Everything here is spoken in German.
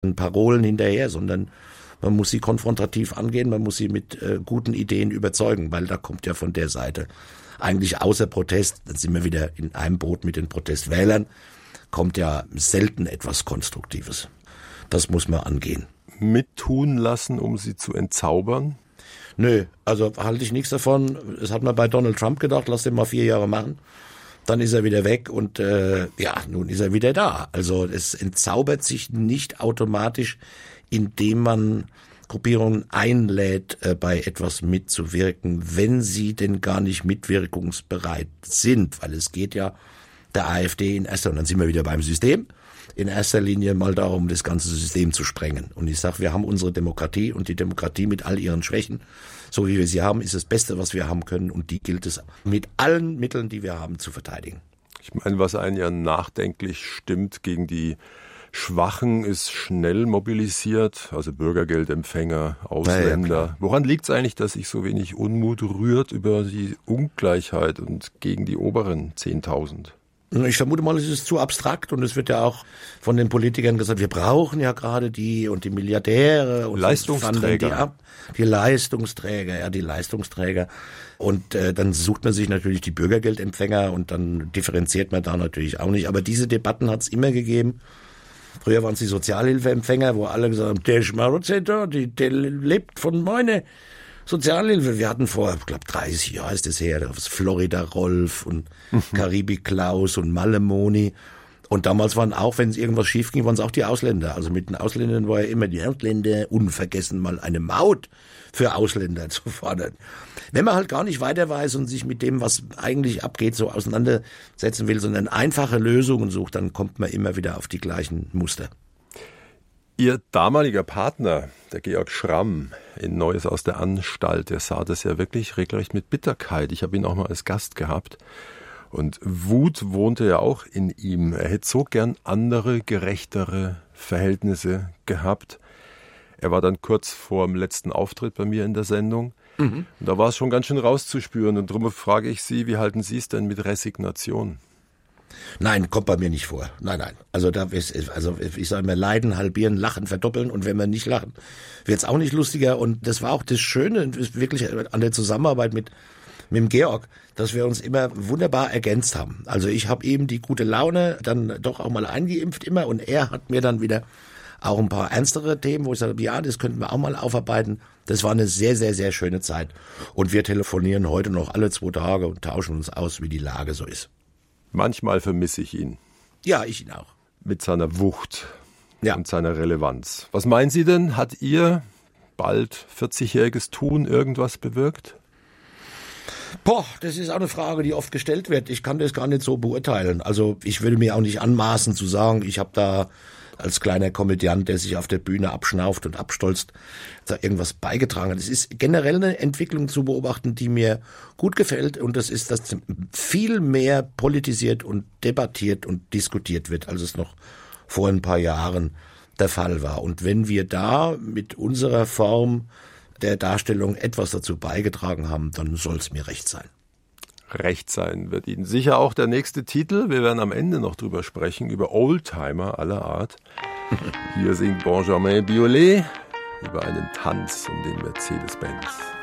Parolen hinterher, sondern man muss sie konfrontativ angehen, man muss sie mit guten Ideen überzeugen, weil da kommt ja von der Seite eigentlich außer Protest, dann sind wir wieder in einem Boot mit den Protestwählern, kommt ja selten etwas Konstruktives. Das muss man angehen. Mittun lassen, um sie zu entzaubern? Nö, also halte ich nichts davon. Das hat man bei Donald Trump gedacht, lass den mal 4 Jahre machen. Dann ist er wieder weg und nun ist er wieder da. Also es entzaubert sich nicht automatisch, indem man Gruppierungen einlädt, bei etwas mitzuwirken, wenn sie denn gar nicht mitwirkungsbereit sind. Weil es geht ja der AfD in erster, und dann sind wir wieder beim System, in erster Linie mal darum, das ganze System zu sprengen. Und ich sage, wir haben unsere Demokratie und die Demokratie mit all ihren Schwächen, so wie wir sie haben, ist das Beste, was wir haben können und die gilt es mit allen Mitteln, die wir haben, zu verteidigen. Ich meine, was einen ja nachdenklich stimmt gegen die Schwachen, ist schnell mobilisiert, also Bürgergeldempfänger, Ausländer. Ja, woran liegt es eigentlich, dass sich so wenig Unmut rührt über die Ungleichheit und gegen die oberen 10.000? Ich vermute mal, es ist zu abstrakt und es wird ja auch von den Politikern gesagt, wir brauchen ja gerade die und die Milliardäre und Leistungsträger. Die Leistungsträger. Und dann sucht man sich natürlich die Bürgergeldempfänger und dann differenziert man da natürlich auch nicht. Aber diese Debatten hat es immer gegeben. Früher waren es die Sozialhilfeempfänger, wo alle gesagt haben, der Schmarotzer, der lebt von meiner Sozialhilfe. Wir hatten vor, ich glaube 30 Jahre ist das her, das Florida Rolf und Karibik Klaus und Malemoni. Und damals waren auch, wenn es irgendwas schief ging, waren es auch die Ausländer. Also mit den Ausländern war ja immer die Ausländer, unvergessen mal eine Maut für Ausländer zu fordern. Wenn man halt gar nicht weiter weiß und sich mit dem, was eigentlich abgeht, so auseinandersetzen will, sondern einfache Lösungen sucht, dann kommt man immer wieder auf die gleichen Muster. Ihr damaliger Partner, der Georg Schramm in Neues aus der Anstalt, der sah das ja wirklich regelrecht mit Bitterkeit. Ich habe ihn auch mal als Gast gehabt. Und Wut wohnte ja auch in ihm. Er hätte so gern andere, gerechtere Verhältnisse gehabt. Er war dann kurz vor dem letzten Auftritt bei mir in der Sendung. Und da war es schon ganz schön rauszuspüren. Und darum frage ich Sie, wie halten Sie es denn mit Resignation? Nein, kommt bei mir nicht vor. Nein. Also ich sage immer, leiden, halbieren, lachen, verdoppeln. Und wenn wir nicht lachen, wird es auch nicht lustiger. Und das war auch das Schöne, wirklich an der Zusammenarbeit mit dem Georg, dass wir uns immer wunderbar ergänzt haben. Also ich habe eben die gute Laune dann doch auch mal eingeimpft immer und er hat mir dann wieder auch ein paar ernstere Themen, wo ich sage, ja, das könnten wir auch mal aufarbeiten. Das war eine sehr, sehr, sehr schöne Zeit. Und wir telefonieren heute noch alle 2 Tage und tauschen uns aus, wie die Lage so ist. Manchmal vermisse ich ihn. Ja, ich ihn auch. Mit seiner Wucht ja. Und seiner Relevanz. Was meinen Sie denn? Hat Ihr bald 40-jähriges Tun irgendwas bewirkt? Das ist auch eine Frage, die oft gestellt wird. Ich kann das gar nicht so beurteilen. Also ich würde mir auch nicht anmaßen zu sagen, ich habe da als kleiner Komödiant, der sich auf der Bühne abschnauft und abstolzt, da irgendwas beigetragen hat. Es ist generell eine Entwicklung zu beobachten, die mir gut gefällt und das ist, dass viel mehr politisiert und debattiert und diskutiert wird, als es noch vor ein paar Jahren der Fall war. Und wenn wir da mit unserer Form der Darstellung etwas dazu beigetragen haben, dann soll es mir recht sein. Recht sein wird Ihnen sicher auch der nächste Titel. Wir werden am Ende noch drüber sprechen, über Oldtimer aller Art. Hier singt Benjamin Biolay über einen Tanz um den Mercedes-Benz.